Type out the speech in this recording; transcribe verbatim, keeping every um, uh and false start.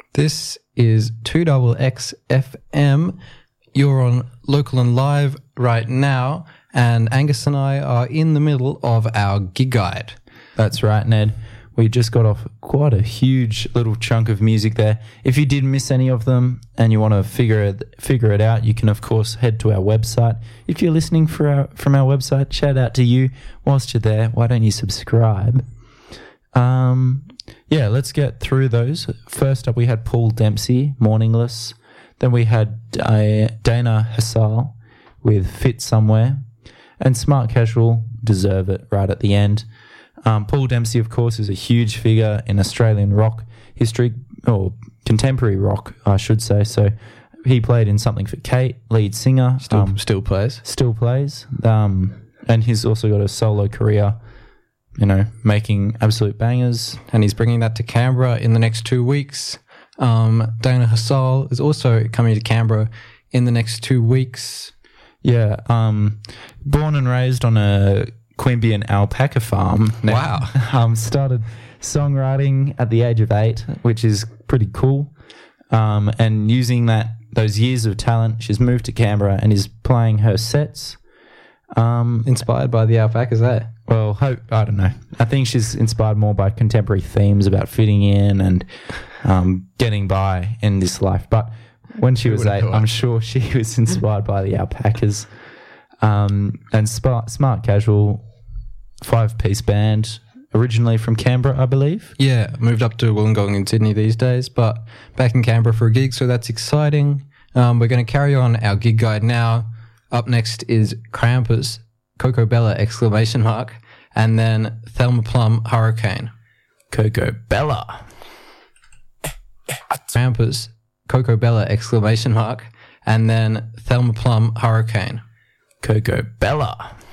This is two X X F M. You're on Local and Live right now, and Angus and I are in the middle of our gig guide. That's right, Ned. We just got off quite a huge little chunk of music there. If you did miss any of them and you want to figure it, figure it out, you can, of course, head to our website. If you're listening for our, from our website, shout out to you. Whilst you're there, why don't you subscribe? Um, yeah, let's get through those. First up, we had Paul Dempsey, Morningless. Then we had uh, Dana Hassal with Fit Somewhere. And Smart Casual, Deserve It, right at the end. Um, Paul Dempsey, of course, is a huge figure in Australian rock history, or contemporary rock, I should say. So he played in Something for Kate, lead singer. Still, um, still plays. Still plays. Um, and he's also got a solo career, you know, making absolute bangers. And he's bringing that to Canberra in the next two weeks. Um, Dana Hassal is also coming to Canberra in the next two weeks. Yeah. Um, born and raised on a Queanbeyan alpaca farm. Wow. um, started songwriting at the age of eight, which is pretty cool. Um, and using that those years of talent, she's moved to Canberra and is playing her sets. Um, Inspired by the alpacas, eh? Well, hope I don't know. I think she's inspired more by contemporary themes about fitting in and um, getting by in this life. But when she was eight, I'm sure she was inspired by the alpacas. Um, and Smart, Smart Casual, five-piece band, originally from Canberra, I believe. Yeah, moved up to Wollongong in Sydney these days, but back in Canberra for a gig, so that's exciting. Um, we're going to carry on our gig guide now. Up next is Krampus, Coco Bella, exclamation mark, and then Thelma Plum, Hurricane. Coco Bella. Krampus, Coco Bella, exclamation mark, and then Thelma Plum, Hurricane. Coco Bella.